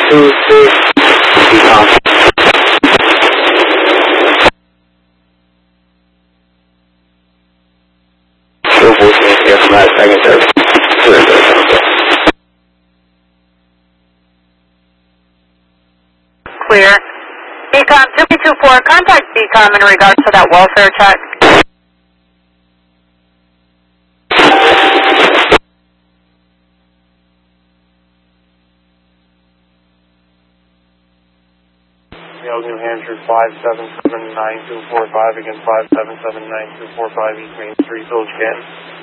26, decom. Still voicing here from that second service. Clear. Decom 224, contact Decom in regards to that welfare check. New Hampshire 5779245 against 5779245 East Main Street, Village Canton.